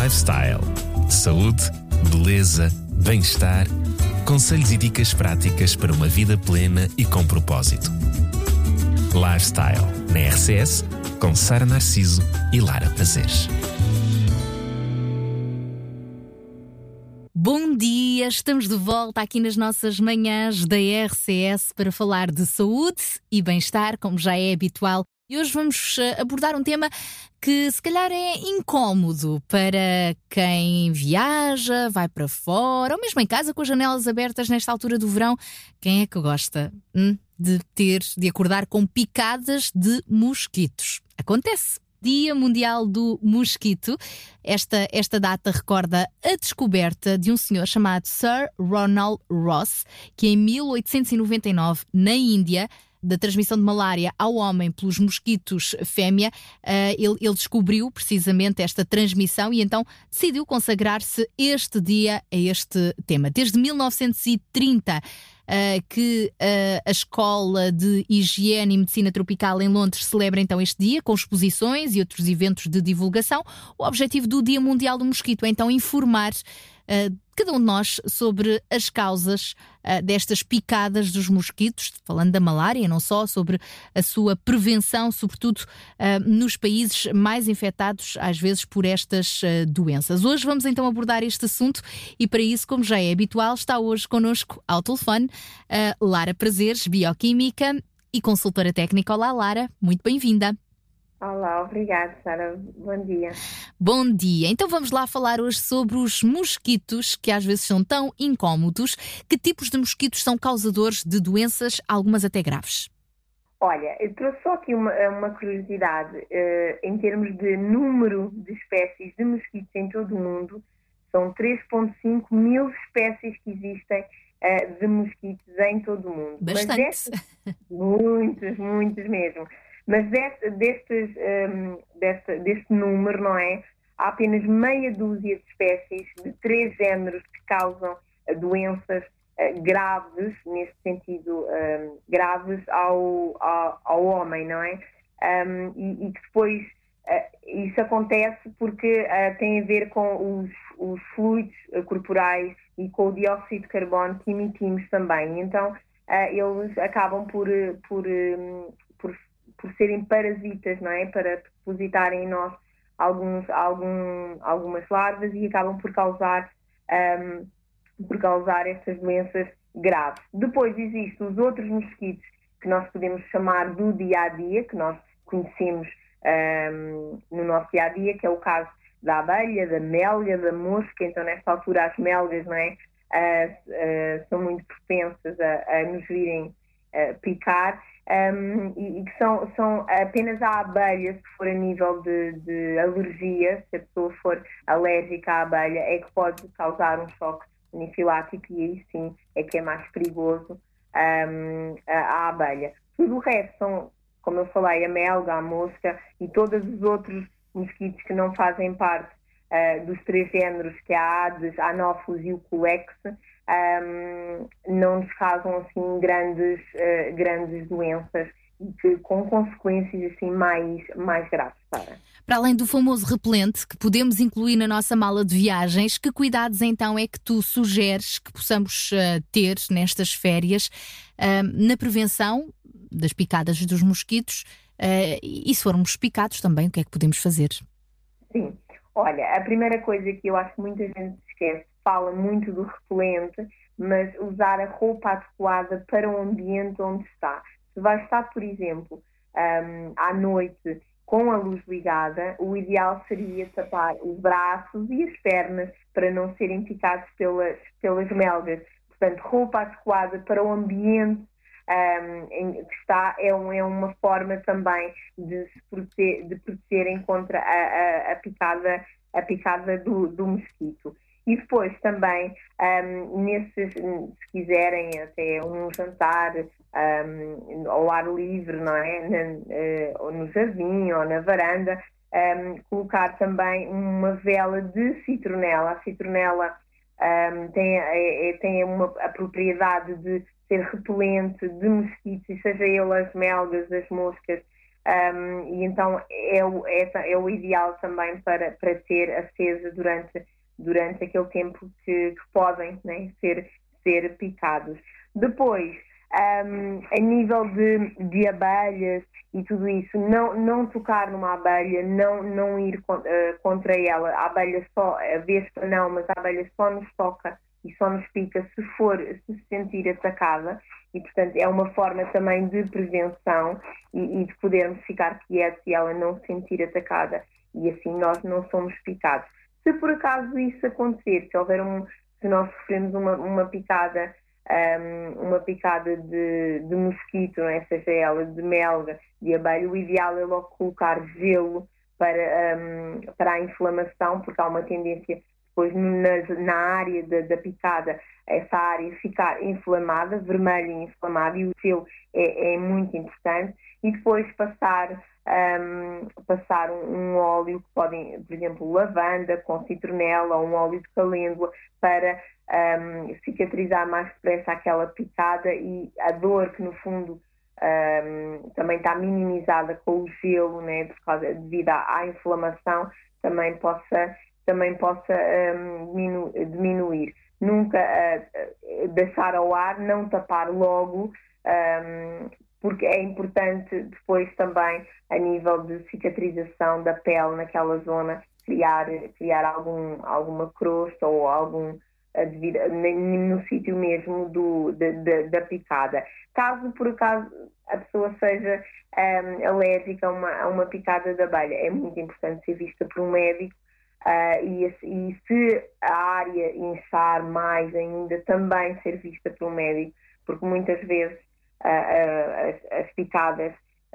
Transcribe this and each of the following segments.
Lifestyle. Saúde, beleza, bem-estar. Conselhos e dicas práticas para uma vida plena e com propósito. Lifestyle, na RCS, com Sara Narciso e Lara Prazeres. Bom dia, estamos de volta aqui nas nossas manhãs da RCS para falar de saúde e bem-estar, como já é habitual. E hoje vamos abordar um tema que se calhar é incómodo para quem viaja, vai para fora, ou mesmo em casa com as janelas abertas nesta altura do verão. Quem é que gosta de acordar com picadas de mosquitos? Acontece. Dia Mundial do Mosquito. Esta data recorda a descoberta de um senhor chamado Sir Ronald Ross, que em 1899, na Índia, da transmissão de malária ao homem pelos mosquitos fêmea, ele descobriu precisamente esta transmissão e então decidiu consagrar-se este dia a este tema. Desde 1930, que a Escola de Higiene e Medicina Tropical em Londres celebra então este dia com exposições e outros eventos de divulgação. O objetivo do Dia Mundial do Mosquito é então informar cada um de nós sobre as causas destas picadas dos mosquitos, falando da malária, não só, sobre a sua prevenção, sobretudo nos países mais infectados, às vezes, por estas doenças. Hoje vamos então abordar este assunto e para isso, como já é habitual, está hoje connosco ao telefone Lara Prazeres, bioquímica e consultora técnica. Olá, Lara, muito bem-vinda. Olá, obrigada, Sara. Bom dia. Bom dia. Então vamos lá falar hoje sobre os mosquitos, que às vezes são tão incómodos. Que tipos de mosquitos são causadores de doenças, algumas até graves? Olha, eu trouxe só aqui uma curiosidade. Em termos de número de espécies de mosquitos em todo o mundo, são 3,5 mil espécies que existem de mosquitos em todo o mundo. Bastante. Muitos mesmo. Mas deste número, não é? Há apenas meia dúzia de espécies de 3 géneros que causam doenças graves, neste sentido, graves ao homem, não é? E que depois isso acontece porque tem a ver com os fluidos corporais e com o dióxido de carbono que emitimos também. Então, eles acabam por serem parasitas, não é? Para depositarem em nós algumas larvas e acabam por causar estas doenças graves. Depois existem os outros mosquitos que nós podemos chamar do dia-a-dia, que nós conhecemos no nosso dia-a-dia, que é o caso da abelha, da melga, da mosca. Então, nesta altura, as melgas, não é? São muito propensas a nos virem picar. E que são apenas a abelha, se for a nível de alergia, se a pessoa for alérgica à abelha, é que pode causar um choque anafilático e aí sim é que é mais perigoso a abelha. Tudo o resto são, como eu falei, a melga, a mosca e todos os outros mosquitos que não fazem parte dos 3 géneros, que é a Aedes, a Anopheles e o Culex, não nos causam assim grandes doenças e com consequências assim mais graves. Para além do famoso repelente que podemos incluir na nossa mala de viagens, que cuidados então é que tu sugeres que possamos ter nestas férias na prevenção das picadas dos mosquitos e se formos picados também, o que é que podemos fazer? Sim, olha, a primeira coisa que eu acho que muita gente se esquece, fala muito do repelente, mas usar a roupa adequada para o ambiente onde está. Se vai estar, por exemplo, à noite com a luz ligada, o ideal seria tapar os braços e as pernas para não serem picados pelas melgas. Portanto, roupa adequada para o ambiente em que está é uma forma também de protegerem contra a picada do mosquito. E depois também, se quiserem até um jantar ao ar livre, não é? Ou no jardim ou na varanda, colocar também uma vela de citronela. A citronela tem a propriedade de ser repelente de mosquitos, e seja ele as melgas, as moscas, e então é o ideal também para ter acesa durante aquele tempo que podem, né, ser picados. Depois, a nível de abelhas e tudo isso, não tocar numa abelha, não ir contra ela. A abelha a vespa não, mas a abelha só nos toca e só nos pica se sentir atacada, e portanto é uma forma também de prevenção e de podermos ficar quietos e ela não se sentir atacada, e assim nós não somos picados. Se por acaso isso acontecer, se nós sofremos uma picada de mosquito, não é? Seja ela de melga, de abelha, o ideal é logo colocar gelo para a inflamação, porque há uma tendência depois na área da picada, essa área ficar inflamada, vermelha e inflamada, e o gelo é muito importante. E depois passar um óleo que podem, por exemplo, lavanda com citronela, ou um óleo de calêndula, para cicatrizar mais depressa aquela picada, e a dor que no fundo também está minimizada com o gelo, né, devido à inflamação, também possa diminuir. Nunca deixar ao ar, não tapar logo, porque é importante depois também, a nível de cicatrização da pele naquela zona, criar alguma crosta ou algum no sítio mesmo da picada. Caso por acaso a pessoa seja alérgica a uma picada de abelha, é muito importante ser vista por um médico, e se a área inchar mais ainda, também ser vista por um médico, porque muitas vezes as picadas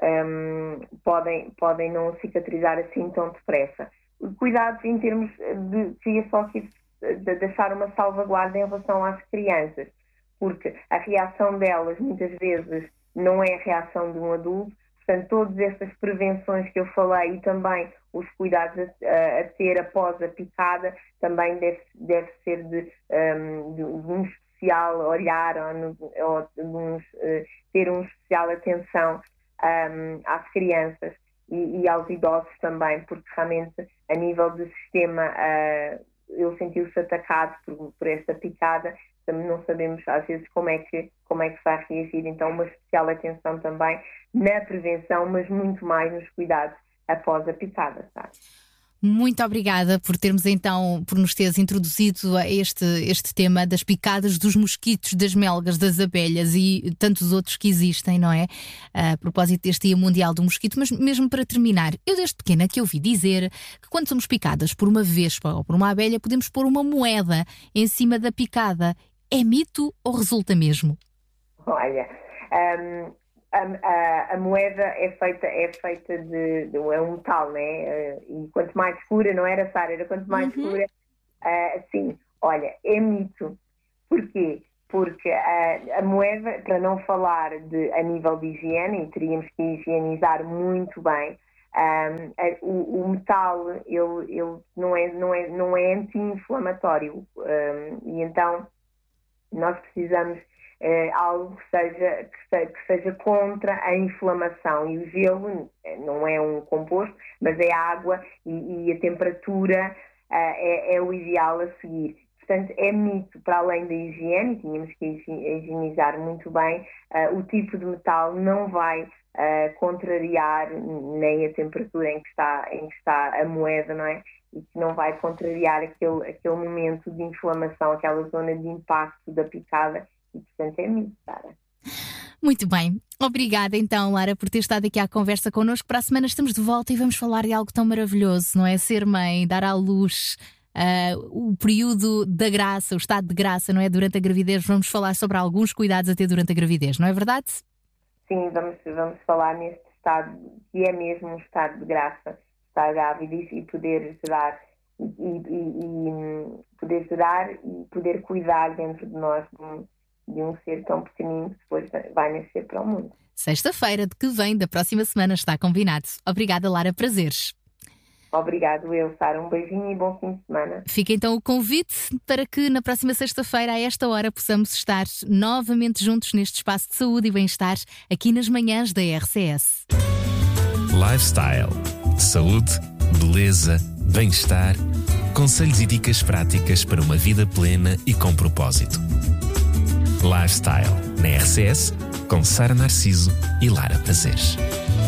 podem não cicatrizar assim tão depressa. Cuidados em termos de, queria só aqui de deixar uma salvaguarda em relação às crianças, porque a reação delas muitas vezes não é a reação de um adulto. Portanto, todas essas prevenções que eu falei e também os cuidados a ter após a picada também deve ser de um especial olhar, ou ter uma especial atenção às crianças e aos idosos também, porque realmente a nível do sistema ele sentiu-se atacado por esta picada. Também não sabemos às vezes como é que vai reagir, então uma especial atenção também na prevenção, mas muito mais nos cuidados após a picada, sabe? Muito obrigada por nos teres introduzido a este tema das picadas dos mosquitos, das melgas, das abelhas e tantos outros que existem, não é? A propósito deste Dia Mundial do Mosquito. Mas mesmo para terminar, eu desde pequena que ouvi dizer que quando somos picadas por uma vespa ou por uma abelha, podemos pôr uma moeda em cima da picada. É mito ou resulta mesmo? Olha, a moeda é feita de um metal, né? E quanto mais escura, não era, Sara? Era quanto mais escura. Sim, olha, é mito. Porquê? Porque a moeda, para não falar a nível de higiene, e teríamos que higienizar muito bem, o metal ele não é anti-inflamatório, e então nós precisamos algo que seja contra a inflamação, e o gelo não é um composto, mas é água, e a temperatura é o ideal a seguir. Portanto, é mito, para além da higiene, tínhamos que higienizar muito bem, o tipo de metal não vai contrariar nem a temperatura em que está a moeda, não é? E que não vai contrariar aquele momento de inflamação, aquela zona de impacto da picada, e portanto é mito, Sara. Muito bem. Obrigada então, Lara, por ter estado aqui à conversa connosco. Para a semana estamos de volta e vamos falar de algo tão maravilhoso, não é? Ser mãe, dar à luz, o período da graça, o estado de graça, não é? Durante a gravidez, vamos falar sobre alguns cuidados a ter durante a gravidez, não é verdade? Sim, vamos falar neste estado, que é mesmo um estado de graça, estar grávida e poder gerar e poder cuidar dentro de nós de um ser tão pequenino que depois vai nascer para o mundo. Sexta-feira de que vem, da próxima semana, está combinado. Obrigada, Lara, prazeres. Obrigado, Sara. Um beijinho e bom fim de semana. Fica então o convite para que na próxima sexta-feira, a esta hora, possamos estar novamente juntos neste espaço de saúde e bem-estar aqui nas manhãs da RCS. Lifestyle. Saúde, beleza, bem-estar. Conselhos e dicas práticas para uma vida plena e com propósito. Lifestyle, na RCS, com Sara Narciso e Lara Prazeres.